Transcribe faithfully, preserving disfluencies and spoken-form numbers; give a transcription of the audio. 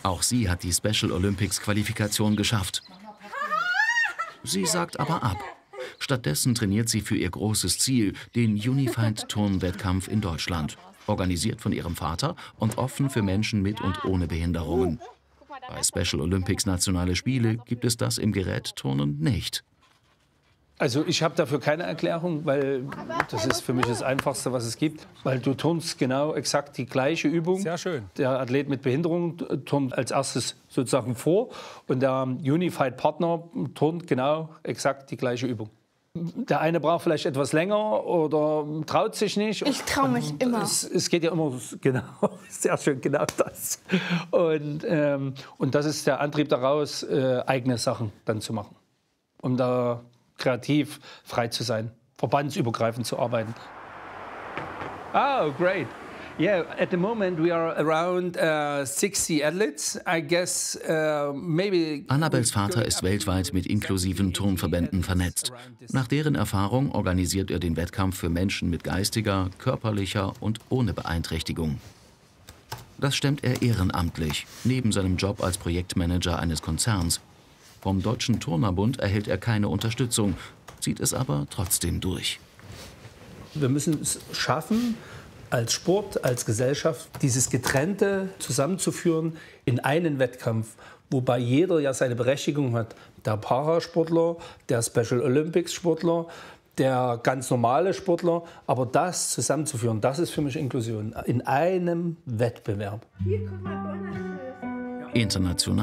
Auch sie hat die Special Olympics Qualifikation geschafft. Sie sagt aber ab. Stattdessen trainiert sie für ihr großes Ziel, den Unified Turnwettkampf in Deutschland. Organisiert von ihrem Vater und offen für Menschen mit und ohne Behinderungen. Bei Special Olympics Nationale Spiele gibt es das im Gerätturnen nicht. Also ich habe dafür keine Erklärung, weil das ist für mich das Einfachste, was es gibt. Weil du turnst genau exakt die gleiche Übung. Sehr schön. Der Athlet mit Behinderung turnt als erstes sozusagen vor und der Unified Partner turnt genau exakt die gleiche Übung. Der eine braucht vielleicht etwas länger oder traut sich nicht. Ich traue mich immer. Es, es geht ja immer genau, sehr schön, genau das. Und, ähm, und das ist der Antrieb daraus, äh, eigene Sachen dann zu machen. Um da kreativ frei zu sein, verbandsübergreifend zu arbeiten. Oh, great. Yeah, at the moment we are around uh, sixty athletes. I guess uh, maybe. Annabels Vater ist weltweit mit inklusiven Turnverbänden vernetzt. Nach deren Erfahrung organisiert er den Wettkampf für Menschen mit geistiger, körperlicher und ohne Beeinträchtigung. Das stemmt er ehrenamtlich, neben seinem Job als Projektmanager eines Konzerns. Vom Deutschen Turnerbund erhält er keine Unterstützung, zieht es aber trotzdem durch. Wir müssen es schaffen, als Sport, als Gesellschaft, dieses Getrennte zusammenzuführen in einen Wettkampf, wobei jeder ja seine Berechtigung hat. Der Parasportler, der Special Olympics Sportler, der ganz normale Sportler. Aber das zusammenzuführen, das ist für mich Inklusion in einem Wettbewerb. International